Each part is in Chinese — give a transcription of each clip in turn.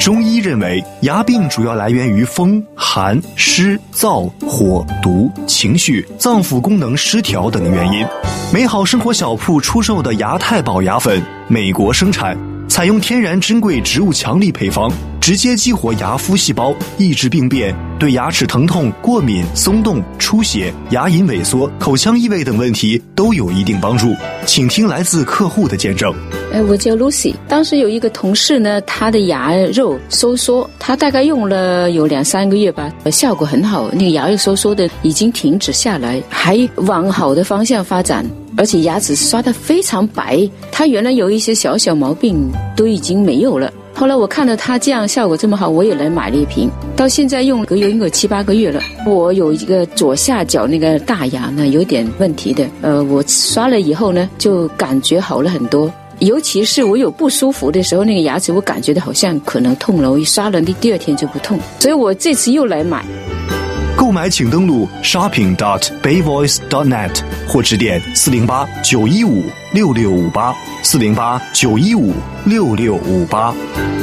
中医认为，牙病主要来源于风、寒、湿、燥、火、毒、情绪、脏腑功能失调等原因。美好生活小铺出售的牙太保牙粉，美国生产，采用天然珍贵植物强力配方，直接激活牙麸细胞，抑制病变，对牙齿疼痛、过敏、松动、出血、牙龈萎缩、口腔异味等问题都有一定帮助。请听来自客户的见证。 我叫 Lucy， 当时有一个同事呢，他的牙肉收缩，他大概用了有2-3个月吧，效果很好，那个牙肉收缩的已经停止下来，还往好的方向发展，而且牙齿刷得非常白，他原来有一些小小毛病都已经没有了。后来我看到他这样效果这么好，我也来买了一瓶，到现在用了应该有7-8个月了。我有一个左下角那个大牙呢有点问题的，我刷了以后呢就感觉好了很多，尤其是我有不舒服的时候，那个牙齿我感觉到好像可能痛了，我一刷了第二天就不痛，所以我这次又来买。 购买请登录 shopping.bayvoice.net 或致电408-915-6658 408-915-6658。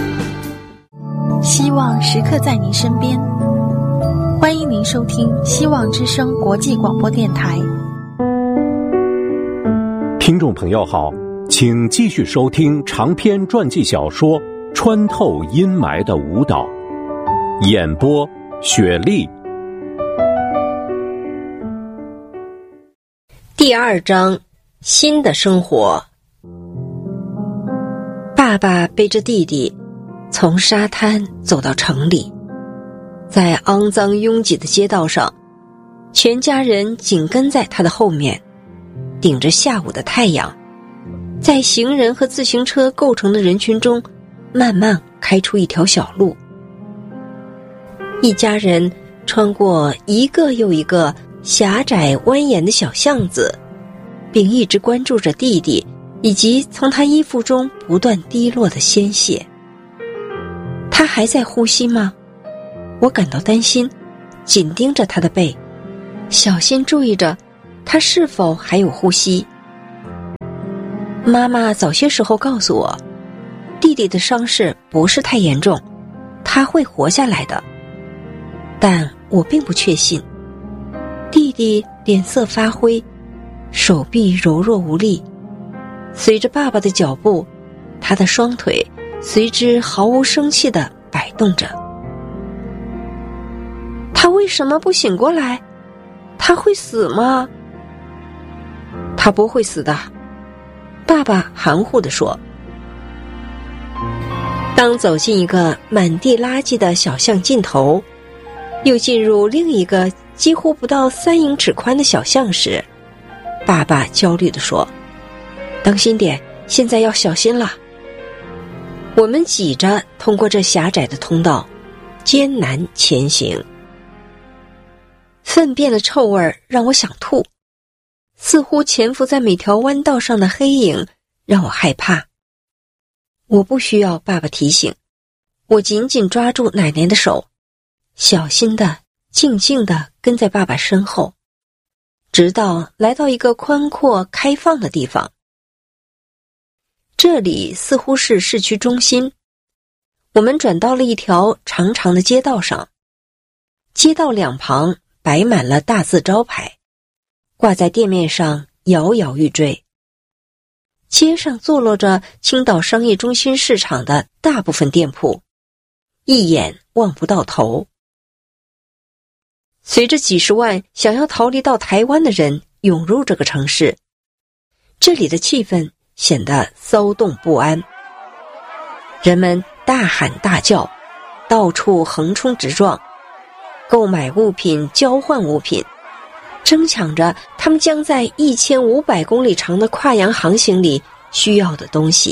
希望时刻在您身边，欢迎您收听希望之声国际广播电台。 听众朋友好，请继续收听长篇传记小说《穿透阴霾的舞蹈》，演播雪莉。 第2章，新的生活。爸爸背着弟弟从沙滩走到城里，在肮脏拥挤的街道上，全家人紧跟在他的后面，顶着下午的太阳，在行人和自行车构成的人群中慢慢开出一条小路。一家人穿过一个又一个狭窄蜿蜒的小巷子，并一直关注着弟弟以及从他衣服中不断滴落的鲜血。他还在呼吸吗？我感到担心，紧盯着他的背，小心注意着他是否还有呼吸。妈妈早些时候告诉我，弟弟的伤势不是太严重，他会活下来的，但我并不确信。弟弟脸色发灰，手臂柔弱无力，随着爸爸的脚步，他的双腿随之毫无生气地摆动着。他为什么不醒过来？他会死吗？他不会死的，爸爸含糊地说。当走进一个满地垃圾的小巷尽头，又进入另一个几乎不到3英尺宽的小巷时，爸爸焦虑地说：当心点，现在要小心了。我们挤着通过这狭窄的通道，艰难前行。粪便的臭味让我想吐，似乎潜伏在每条弯道上的黑影让我害怕。我不需要爸爸提醒，我紧紧抓住奶奶的手，小心地静静地跟在爸爸身后，直到来到一个宽阔开放的地方。这里似乎是市区中心，我们转到了一条长长的街道上，街道两旁摆满了大字招牌，挂在店面上摇摇欲坠。街上坐落着青岛商业中心市场的大部分店铺，一眼望不到头。随着几十万想要逃离到台湾的人涌入这个城市，这里的气氛显得骚动不安。人们大喊大叫，到处横冲直撞，购买物品，交换物品，争抢着他们将在1500公里长的跨洋航行里需要的东西。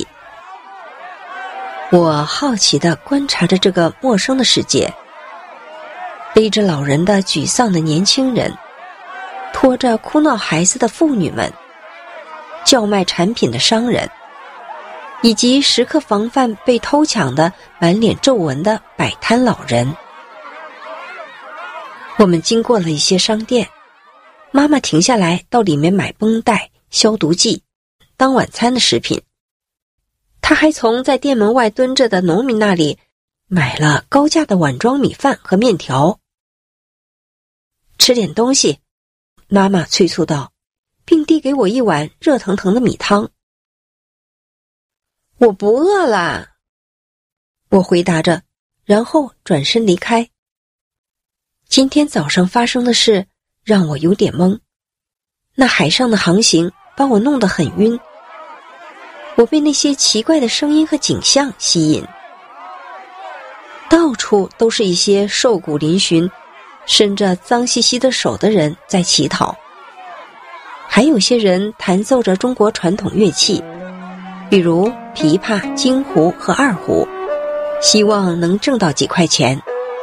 我好奇地观察着这个陌生的世界，背着老人的沮丧的年轻人，拖着哭闹孩子的妇女们，叫卖产品的商人，以及时刻防范被偷抢的满脸皱纹的摆摊老人。我们经过了一些商店，妈妈停下来到里面买绷带、消毒剂、当晚餐的食品。她还从在店门外蹲着的农民那里买了高价的碗装米饭和面条。吃点东西，妈妈催促道，并递给我一碗热腾腾的米汤。我不饿啦，我回答着，然后转身离开。今天早上发生的事让我有点懵，那海上的航行把我弄得很晕，我被那些奇怪的声音和景象吸引。到处都是一些瘦骨嶙峋、伸着脏兮兮的手的人在乞讨，还有些人弹奏着中国传统乐器，比如琵琶、京胡和二胡，希望能挣到几块钱。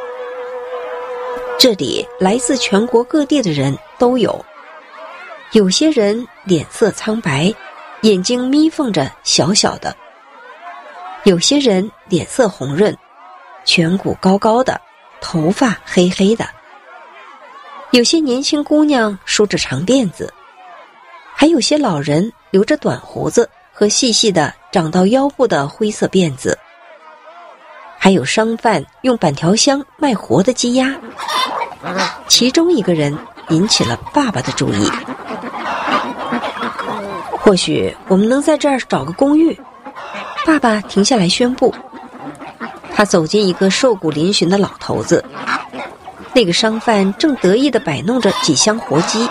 这里来自全国各地的人都有，有些人脸色苍白，眼睛眯缝着小小的，有些人脸色红润，颧骨高高的，头发黑黑的，有些年轻姑娘梳着长辫子，还有些老人留着短胡子和细细的长到腰部的灰色辫子，还有商贩用板条箱卖活的鸡鸭。其中一个人引起了爸爸的注意。或许我们能在这儿找个公寓，爸爸停下来宣布。他走进一个瘦骨嶙峋的老头子，那个商贩正得意地摆弄着几箱活鸡。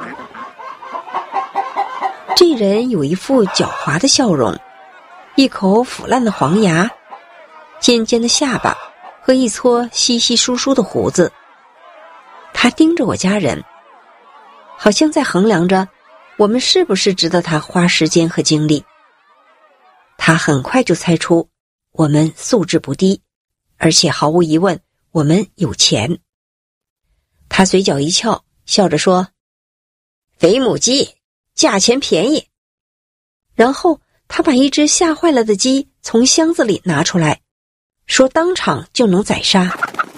这人有一副狡猾的笑容，一口腐烂的黄牙，尖尖的下巴和一撮稀稀疏疏的胡子。他盯着我家人，好像在衡量着我们是不是值得他花时间和精力。他很快就猜出我们素质不低，而且毫无疑问我们有钱。他嘴角一翘，笑着说，肥母鸡，价钱便宜。然后他把一只吓坏了的鸡从箱子里拿出来，说当场就能宰杀。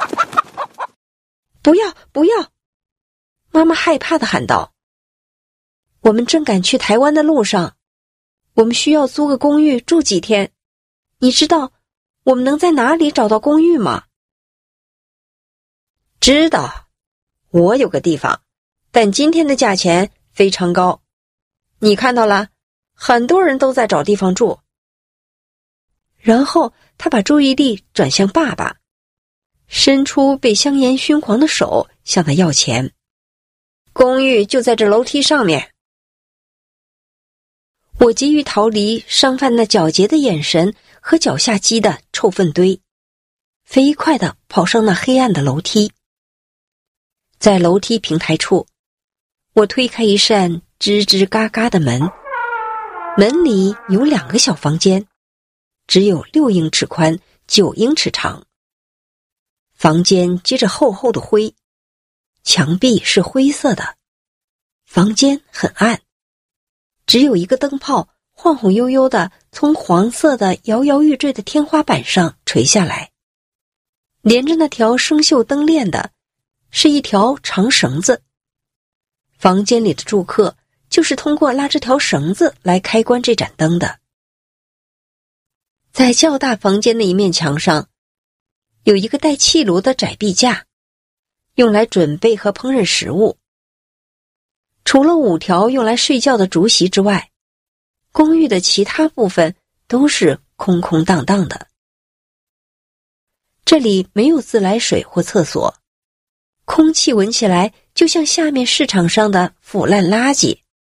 不要不要！妈妈害怕地喊道。我们正赶去台湾的路上，我们需要租个公寓住几天。你知道我们能在哪里找到公寓吗？知道，我有个地方，但今天的价钱非常高。你看到了，很多人都在找地方住。然后他把注意力转向爸爸，伸出被香烟熏黄的手向他要钱。公寓就在这楼梯上面。我急于逃离商贩那皎洁的眼神和脚下积的臭粪堆，飞快地跑上那黑暗的楼梯。在楼梯平台处，我推开一扇吱吱嘎嘎的门，门里有2个小房间，只有6英尺宽，9英尺长。房间接着厚厚的灰，墙壁是灰色的，房间很暗，只有一个灯泡晃晃悠悠地从黄色的摇摇欲坠的天花板上垂下来，连着那条生锈灯链的是一条长绳子。房间里的住客就是通过拉这条绳子来开关这盏灯的。在较大房间的一面墙上有一个带气炉的窄壁架，用来准备和烹饪食物。除了5条用来睡觉的竹席之外，公寓的其他部分都是空空荡荡的。这里没有自来水或厕所，空气闻起来就像下面市场上的腐烂垃圾。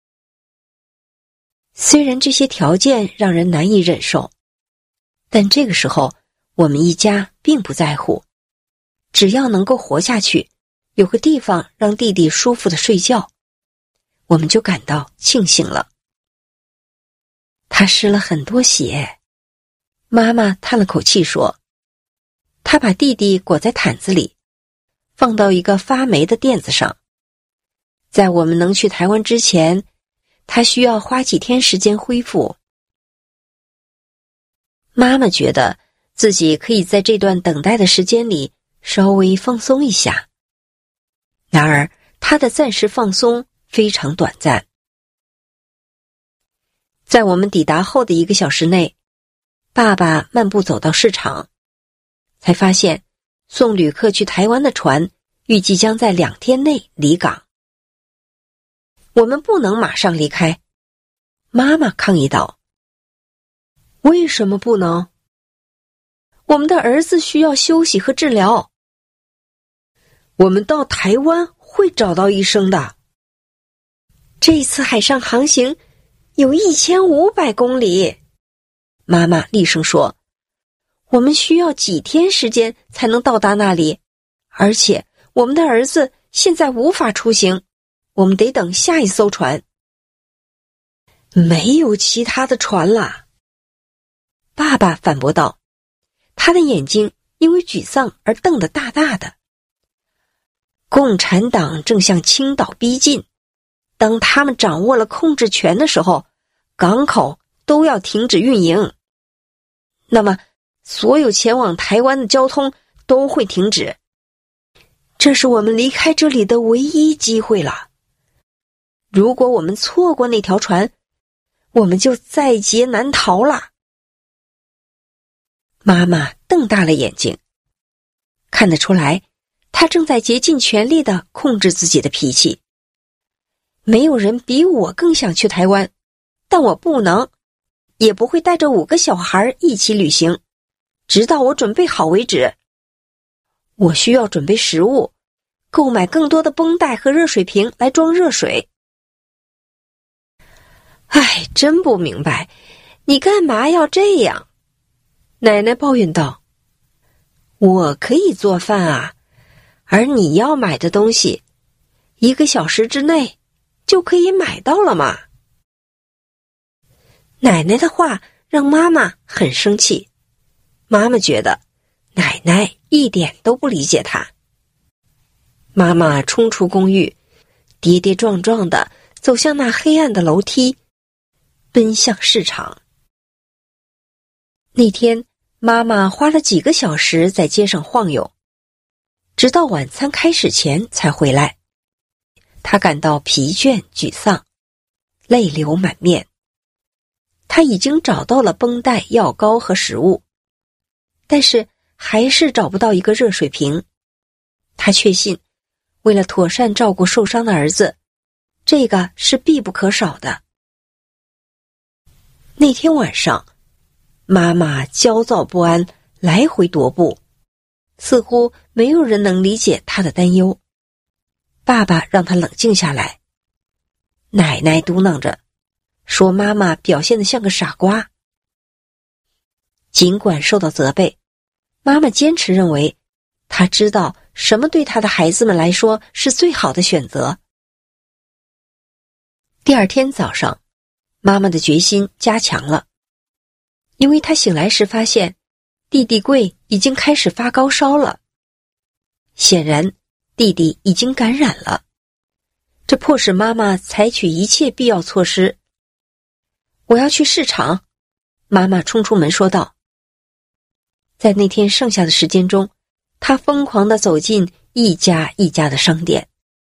虽然这些条件让人难以忍受，但这个时候我们一家并不在乎，只要能够活下去，有个地方让弟弟舒服地睡觉，我们就感到庆幸了。他失了很多血，妈妈叹了口气说，他把弟弟裹在毯子里，放到一个发霉的垫子上。在我们能去台湾之前，他需要花几天时间恢复。妈妈觉得自己可以在这段等待的时间里稍微放松一下，然而她的暂时放松非常短暂。在我们抵达后的1个小时内，爸爸漫步走到市场， 才发现送旅客去台湾的船预计将在2天内离港。我们不能马上离开，妈妈抗议道。为什么不能？我们的儿子需要休息和治疗。我们到台湾会找到医生的。这次海上航行有1500公里，妈妈厉声说，我们需要几天时间才能到达那里，而且我们的儿子现在无法出行，我们得等下一艘船。没有其他的船了，爸爸反驳道，他的眼睛因为沮丧而瞪得大大的。共产党正向青岛逼近，当他们掌握了控制权的时候，港口都要停止运营。那么，所有前往台湾的交通都会停止。这是我们离开这里的唯一机会了。如果我们错过那条船，我们就在劫难逃了。妈妈瞪大了眼睛，看得出来，她正在竭尽全力地控制自己的脾气。没有人比我更想去台湾，但我不能，也不会带着5个小孩一起旅行，直到我准备好为止。我需要准备食物，购买更多的绷带和热水瓶来装热水。唉，真不明白，你干嘛要这样？奶奶抱怨道。我可以做饭啊，而你要买的东西，1个小时之内就可以买到了嘛。奶奶的话让妈妈很生气，妈妈觉得奶奶一点都不理解她。妈妈冲出公寓，跌跌撞撞地走向那黑暗的楼梯，奔向市场。那天，妈妈花了几个小时在街上晃悠，直到晚餐开始前才回来。她感到疲倦沮丧，泪流满面。她已经找到了绷带、药膏和食物，但是还是找不到一个热水瓶。她确信，为了妥善照顾受伤的儿子，这个是必不可少的。那天晚上，妈妈焦躁不安，来回踱步，似乎没有人能理解她的担忧。爸爸让她冷静下来。奶奶嘟囔着，说妈妈表现得像个傻瓜。尽管受到责备，妈妈坚持认为，她知道什么对她的孩子们来说是最好的选择。第二天早上，妈妈的决心加强了，因为她醒来时发现，弟弟贵已经开始发高烧了。显然，弟弟已经感染了，这迫使妈妈采取一切必要措施。我要去市场，妈妈冲出门说道。在那天剩下的时间中，她疯狂地走进一家一家的商店。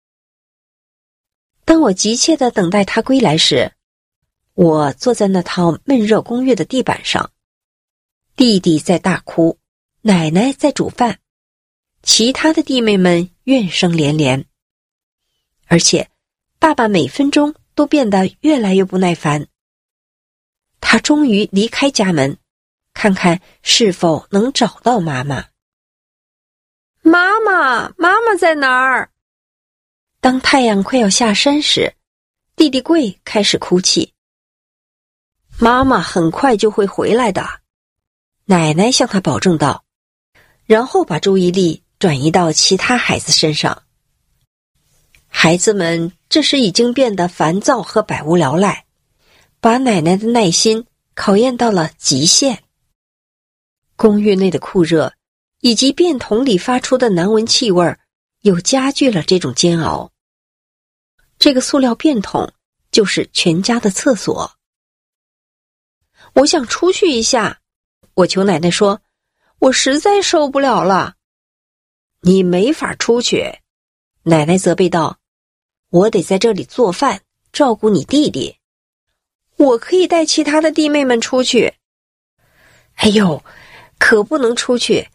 当我急切地等待她归来时，我坐在那套闷热公寓的地板上，弟弟在大哭，奶奶在煮饭，其他的弟妹们怨声连连。而且，爸爸每分钟都变得越来越不耐烦。他终于离开家门，看看是否能找到妈妈。妈妈，妈妈在哪儿？当太阳快要下山时，弟弟贵开始哭泣。妈妈很快就会回来的，奶奶向他保证道，然后把注意力转移到其他孩子身上。孩子们这时已经变得烦躁和百无聊赖，把奶奶的耐心考验到了极限。公寓内的酷热以及便桶里发出的难闻气味又加剧了这种煎熬。这个塑料便桶就是全家的厕所。我想出去一下，我求奶奶说，我实在受不了了。你没法出去，奶奶责备道，我得在这里做饭，照顾你弟弟。我可以带其他的弟妹们出去。哎呦，可不能出去，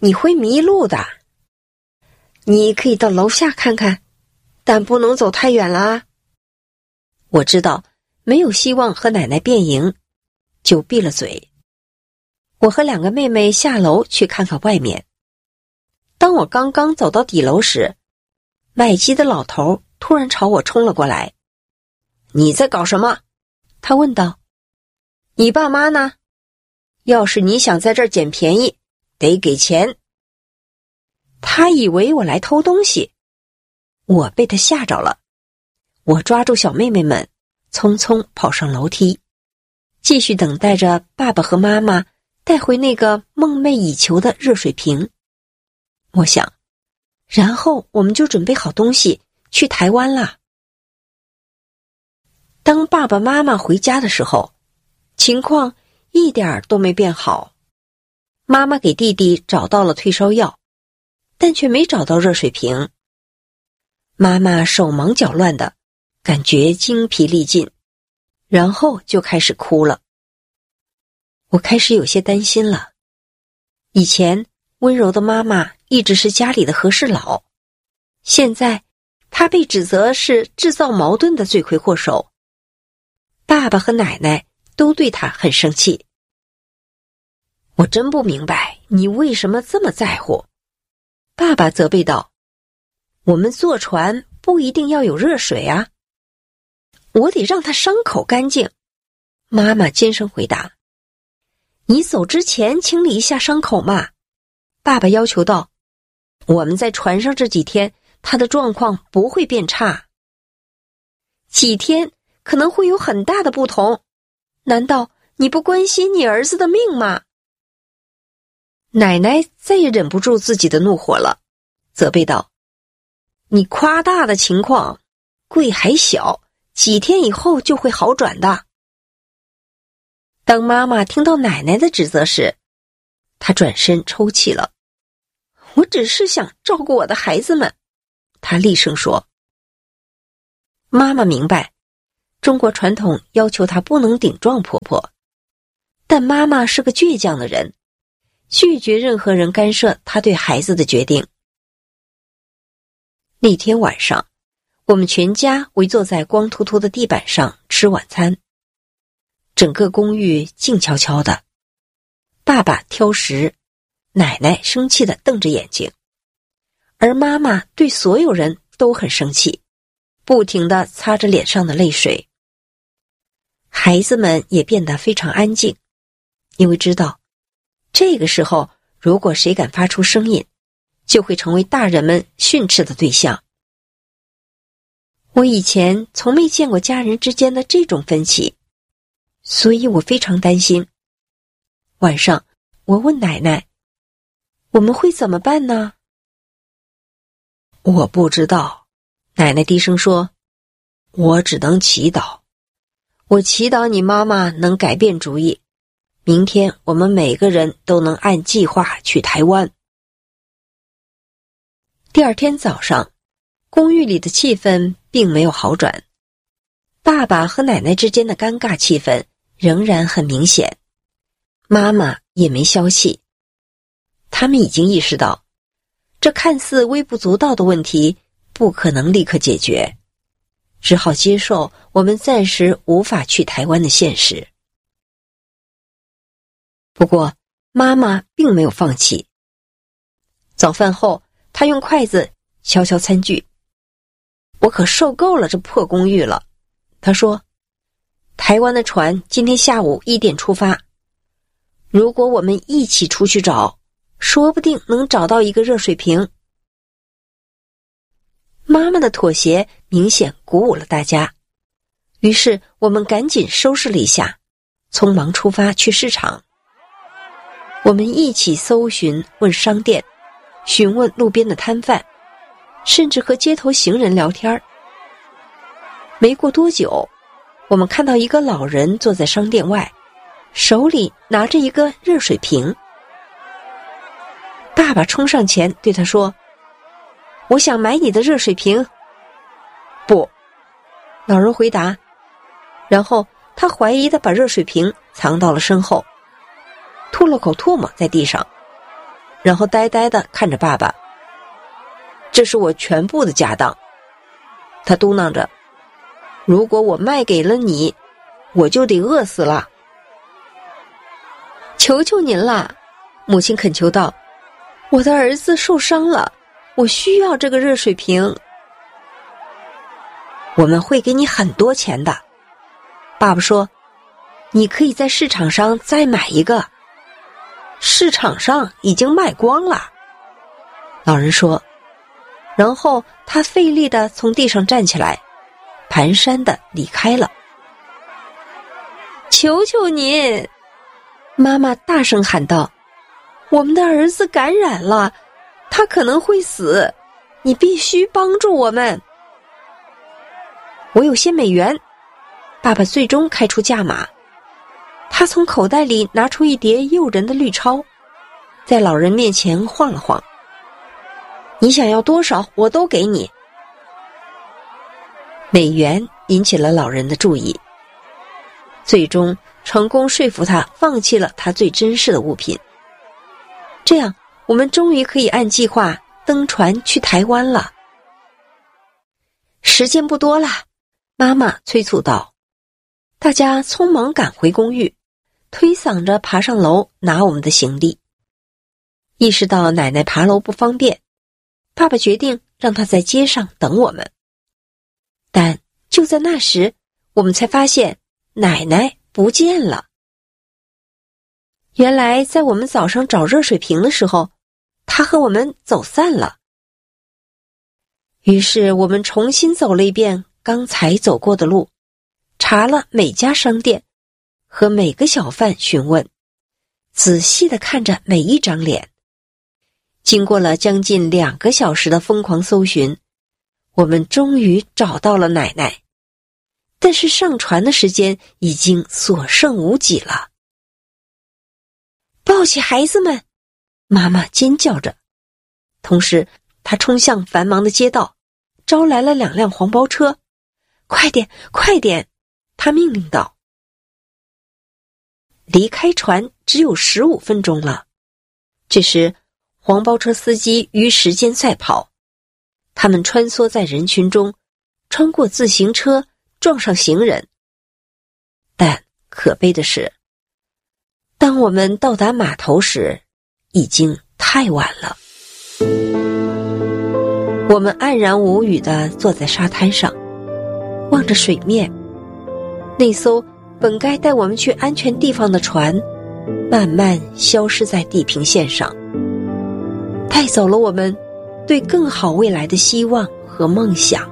你会迷路的。你可以到楼下看看，但不能走太远了啊。我知道没有希望和奶奶辩赢，就闭了嘴。我和2个妹妹下楼去看看外面。当我刚刚走到底楼时，卖鸡的老头突然朝我冲了过来。你在搞什么？他问道。你爸妈呢？要是你想在这儿捡便宜，得给钱。他以为我来偷东西，我被他吓着了。我抓住小妹妹们，匆匆跑上楼梯，继续等待着爸爸和妈妈带回那个梦寐以求的热水瓶。我想，然后我们就准备好东西去台湾啦。当爸爸妈妈回家的时候，情况一点儿都没变好。妈妈给弟弟找到了退烧药，但却没找到热水瓶。妈妈手忙脚乱的，感觉精疲力尽，然后就开始哭了。我开始有些担心了。以前温柔的妈妈一直是家里的和事佬，现在她被指责是制造矛盾的罪魁祸首。爸爸和奶奶都对她很生气。我真不明白你为什么这么在乎。爸爸责备道，我们坐船不一定要有热水啊。我得让他伤口干净。妈妈尖声回答。你走之前清理一下伤口嘛。爸爸要求道。我们在船上这几天，他的状况不会变差。几天可能会有很大的不同。难道你不关心你儿子的命吗？奶奶再也忍不住自己的怒火了，责备道，你夸大的情况，贵还小，几天以后就会好转的。当妈妈听到奶奶的指责时，她转身抽泣了。我只是想照顾我的孩子们，她厉声说。妈妈明白，中国传统要求她不能顶撞婆婆，但妈妈是个倔强的人，拒绝任何人干涉她对孩子的决定。那天晚上，我们全家围坐在光秃秃的地板上吃晚餐。整个公寓静悄悄的，爸爸挑食，奶奶生气地瞪着眼睛，而妈妈对所有人都很生气，不停地擦着脸上的泪水。孩子们也变得非常安静，因为知道这个时候如果谁敢发出声音，就会成为大人们训斥的对象。我以前从没见过家人之间的这种分歧，所以我非常担心。晚上，我问奶奶，我们会怎么办呢？我不知道，奶奶低声说，我只能祈祷。我祈祷你妈妈能改变主意，明天我们每个人都能按计划去台湾。第二天早上，公寓里的气氛并没有好转，爸爸和奶奶之间的尴尬气氛仍然很明显，妈妈也没消息。他们已经意识到，这看似微不足道的问题不可能立刻解决，只好接受我们暂时无法去台湾的现实。不过，妈妈并没有放弃。早饭后，她用筷子敲敲餐具。我可受够了这破公寓了，她说。台湾的船今天下午1点出发，如果我们一起出去找，说不定能找到一个热水瓶。妈妈的妥协明显鼓舞了大家，于是我们赶紧收拾了一下，匆忙出发去市场。我们一起搜寻，问商店，询问路边的摊贩，甚至和街头行人聊天。没过多久，我们看到一个老人坐在商店外，手里拿着一个热水瓶。爸爸冲上前对他说，我想买你的热水瓶。不，老人回答，然后他怀疑地把热水瓶藏到了身后，吐了口唾沫在地上。 然后呆呆地看着爸爸。这是我全部的家当，他嘟囔着，如果我卖给了你，我就得饿死了。求求您了，母亲恳求道，我的儿子受伤了，我需要这个热水瓶。我们会给你很多钱的，爸爸说，你可以在市场上再买一个。市场上已经卖光了，老人说，然后他费力地从地上站起来，蹒跚地离开了。求求您，妈妈大声喊道，我们的儿子感染了，他可能会死，你必须帮助我们。我有些美元，爸爸最终开出价码。他从口袋里拿出一叠诱人的绿钞，在老人面前晃了晃。你想要多少，我都给你。美元引起了老人的注意，最终成功说服他放弃了他最珍视的物品。这样，我们终于可以按计划登船去台湾了。时间不多了，妈妈催促道。大家匆忙赶回公寓，推搡着爬上楼拿我们的行李。意识到奶奶爬楼不方便，爸爸决定让她在街上等我们。但就在那时，我们才发现奶奶不见了。原来在我们早上找热水瓶的时候，她和我们走散了。于是我们重新走了一遍刚才走过的路，查了每家商店，和每个小贩询问，仔细地看着每一张脸。经过了将近2个小时的疯狂搜寻，我们终于找到了奶奶，但是上船的时间已经所剩无几了。抱起孩子们，妈妈尖叫着，同时她冲向繁忙的街道，招来了2辆黄包车。快点，快点，她命令道。离开船只有15分钟了。这时黄包车司机与时间赛跑，他们穿梭在人群中，穿过自行车，撞上行人。但可悲的是，当我们到达码头时，已经太晚了。我们黯然无语地坐在沙滩上，望着水面，那艘本该带我们去安全地方的船，慢慢消失在地平线上，带走了我们对更好未来的希望和梦想。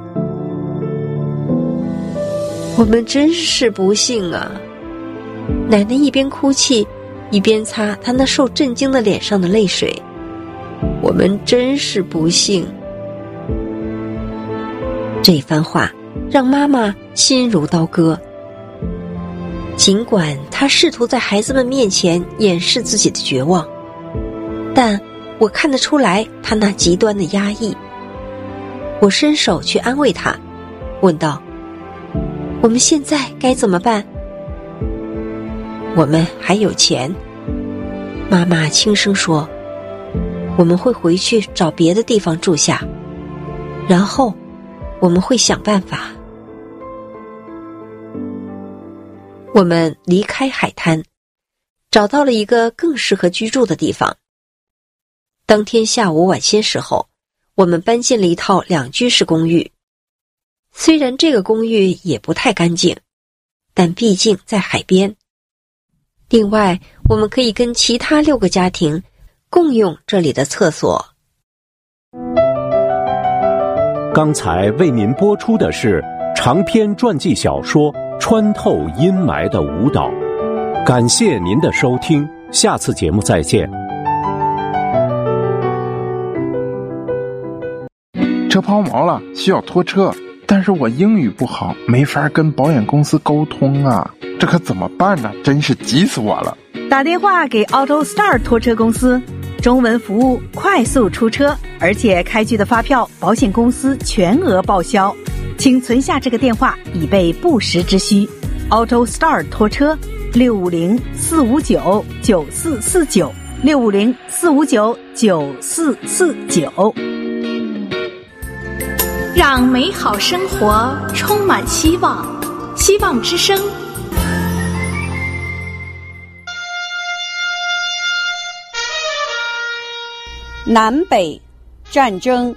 我们真是不幸啊！奶奶一边哭泣，一边擦她那受震惊的脸上的泪水。我们真是不幸。这番话让妈妈心如刀割。尽管她试图在孩子们面前掩饰自己的绝望，但我看得出来她那极端的压抑。我伸手去安慰她，问道：我们现在该怎么办？我们还有钱，妈妈轻声说，我们会回去找别的地方住下，然后我们会想办法。我们离开海滩，找到了一个更适合居住的地方。当天下午晚些时候，我们搬进了一套2居室公寓。虽然这个公寓也不太干净，但毕竟在海边。另外，我们可以跟其他6个家庭共用这里的厕所。 刚才为您播出的是长篇传记小说《穿透阴霾的舞蹈》，感谢您的收听，下次节目再见。 车抛锚了，需要拖车，但是我英语不好，没法跟保险公司沟通啊，这可怎么办呢？真是急死我了。 打电话给 AutoStar 拖车公司，中文服务，快速出车，而且开具的发票保险公司全额报销。请存下这个电话，以备不时之需。AutoStar 拖车650-459-9449 650-459-9449。 让美好生活充满希望，希望之声。 南北战争。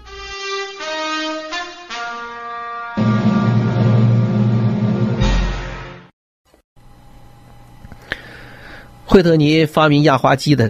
惠特尼发明亚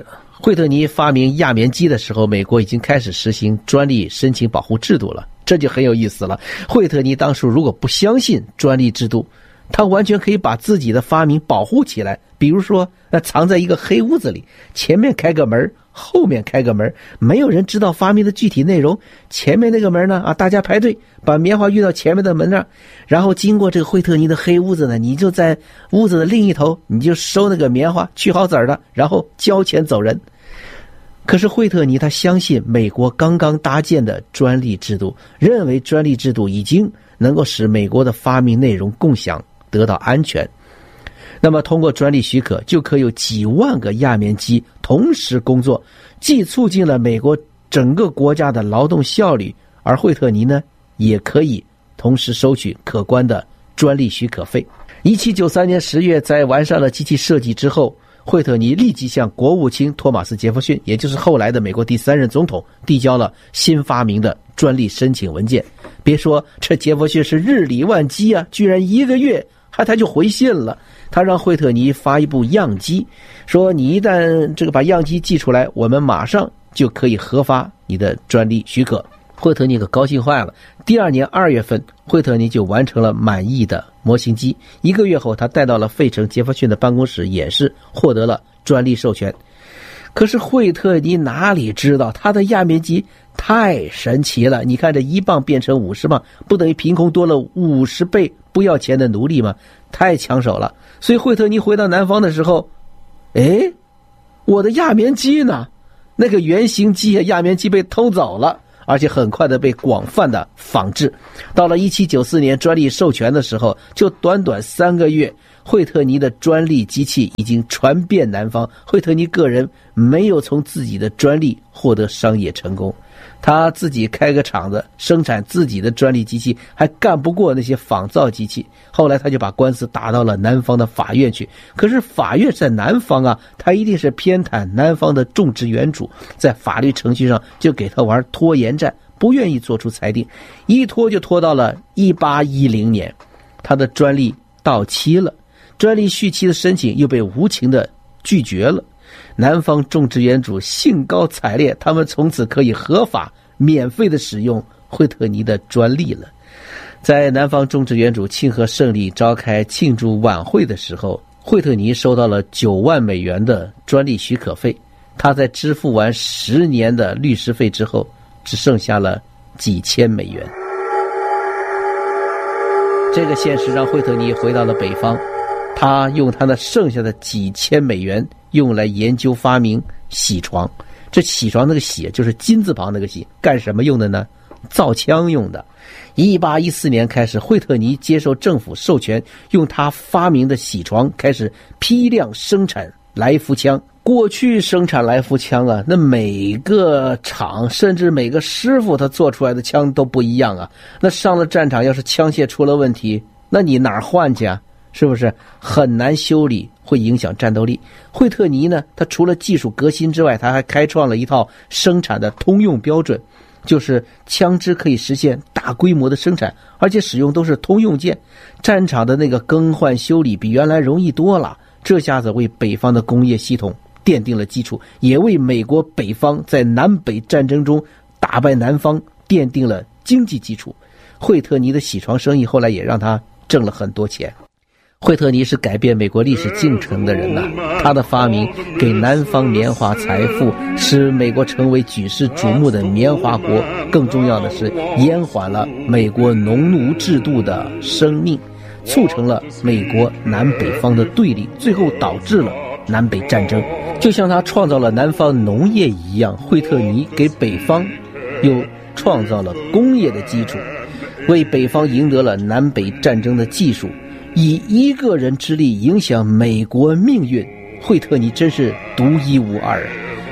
棉机的时候，美国已经开始实行专利申请保护制度了，这就很有意思了。惠特尼当初如果不相信专利制度，他完全可以把自己的发明保护起来，比如说藏在一个黑屋子里，前面开个门，后面开个门，没有人知道发明的具体内容。前面那个门呢，大家排队把棉花运到前面的门那儿，然后经过这个惠特尼的黑屋子呢，你就在屋子的另一头，你就收那个棉花，去好籽儿的，然后交钱走人。可是惠特尼他相信美国刚刚搭建的专利制度，认为专利制度已经能够使美国的发明内容共享得到安全。那么通过专利许可，就可以有几万个亚棉机同时工作，既促进了美国整个国家的劳动效率，而惠特尼呢，也可以同时收取可观的专利许可费。1793年10月，在完善了机器设计之后，惠特尼立即向国务卿托马斯·杰弗逊，也就是后来的美国第3任总统，递交了新发明的专利申请文件。别说这杰弗逊是日理万机啊，居然1个月他就回信了。他让惠特尼发一部样机，说你一旦这个把样机寄出来，我们马上就可以核发你的专利许可。惠特尼可高兴坏了。第2年2月份，惠特尼就完成了满意的模型机。1个月后，他带到了费城杰弗逊的办公室演示，获得了专利授权。可是惠特尼哪里知道，他的亚棉机太神奇了。你看这1磅变成50磅，不等于凭空多了50倍不要钱的奴隶吗？太抢手了。所以惠特尼回到南方的时候，我的亚棉机呢？那个原型机亚棉机被偷走了，而且很快的被广泛的仿制。到了1794年专利授权的时候，就短短3个月，惠特尼的专利机器已经传遍南方。惠特尼个人没有从自己的专利获得商业成功，他自己开个厂子生产自己的专利机器，还干不过那些仿造机器。后来他就把官司打到了南方的法院去。可是法院在南方啊，他一定是偏袒南方的种植园主，在法律程序上就给他玩拖延战，不愿意做出裁定，一拖就拖到了1810年，他的专利到期了，专利续期的申请又被无情的拒绝了。南方种植园主兴高采烈，他们从此可以合法免费的使用惠特尼的专利了。在南方种植园主庆贺胜利召开庆祝晚会的时候，惠特尼收到了9万美元的专利许可费。他在支付完10年的律师费之后，只剩下了几千美元。这个现实让惠特尼回到了北方，他用他那剩下的几千美元用来研究发明铣床。这铣床那个铣就是金字旁那个铣，干什么用的呢？造枪用的。1814年开始，惠特尼接受政府授权，用他发明的铣床开始批量生产来福枪。过去生产来福枪啊，那每个厂甚至每个师傅他做出来的枪都不一样啊。那上了战场，要是枪械出了问题，那你哪儿换去啊？是不是很难修理，会影响战斗力？惠特尼呢，他除了技术革新之外，他还开创了一套生产的通用标准，就是枪支可以实现大规模的生产，而且使用都是通用件，战场的那个更换修理比原来容易多了。这下子为北方的工业系统奠定了基础，也为美国北方在南北战争中打败南方奠定了经济基础。惠特尼的铣床生意后来也让他挣了很多钱。惠特尼是改变美国历史进程的人呐，他的发明给南方棉花财富，使美国成为举世瞩目的棉花国。更重要的是，延缓了美国农奴制度的生命，促成了美国南北方的对立，最后导致了南北战争。就像他创造了南方农业一样，惠特尼给北方又创造了工业的基础，为北方赢得了南北战争的技术。以一个人之力影响美国命运，惠特尼真是独一无二。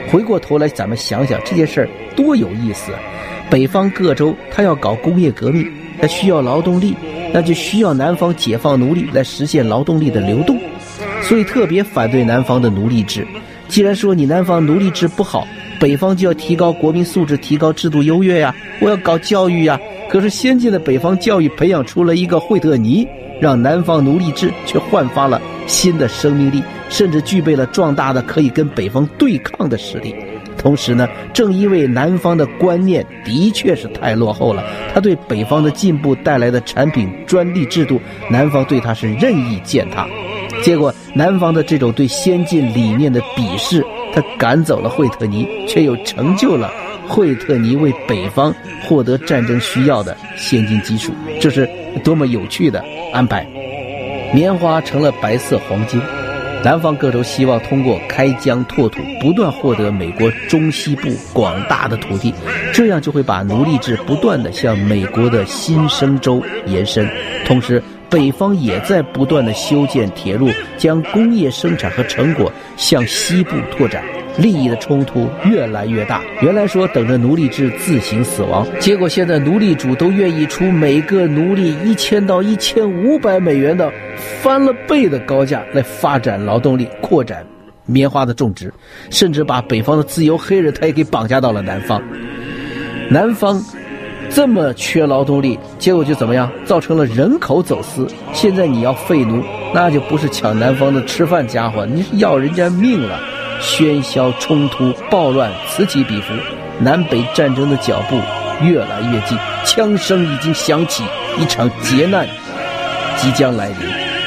回过头来咱们想想这件事儿多有意思。北方各州它要搞工业革命，它需要劳动力，那就需要南方解放奴隶来实现劳动力的流动，所以特别反对南方的奴隶制。既然说你南方奴隶制不好，北方就要提高国民素质，提高制度优越呀，我要搞教育呀。可是先进的北方教育培养出了一个惠特尼，让南方奴隶制却焕发了新的生命力，甚至具备了壮大的可以跟北方对抗的实力。同时呢，正因为南方的观念的确是太落后了，它对北方的进步带来的产品专利制度，南方对它是任意践踏。结果南方的这种对先进理念的鄙视，他赶走了惠特尼，却又成就了惠特尼为北方获得战争需要的先进技术，这是多么有趣的安排。棉花成了白色黄金，南方各州希望通过开疆拓土，不断获得美国中西部广大的土地，这样就会把奴隶制不断地向美国的新生州延伸。同时北方也在不断地修建铁路，将工业生产和成果向西部拓展，利益的冲突越来越大。原来说等着奴隶制自行死亡，结果现在奴隶主都愿意出每个奴隶1000到1500美元的翻了倍的高价来发展劳动力，扩展棉花的种植，甚至把北方的自由黑人他也给绑架到了南方。南方这么缺劳动力，结果就怎么样？造成了人口走私。现在你要废奴，那就不是抢南方的吃饭家伙，你是要人家命了。喧嚣冲突暴乱此起彼伏，南北战争的脚步越来越近，枪声已经响起，一场劫难即将来临。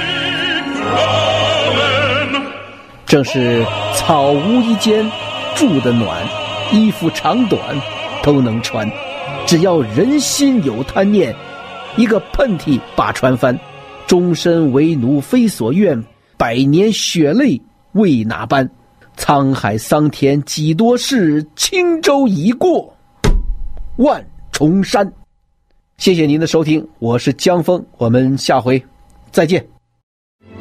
正是草屋一间住得暖，衣服长短都能穿，只要人心有贪念，一个喷嚏把船翻，终身为奴非所愿，100年血泪为哪般？沧海桑田几多事，轻舟已过万重山。谢谢您的收听，我是江峰，我们下回再见。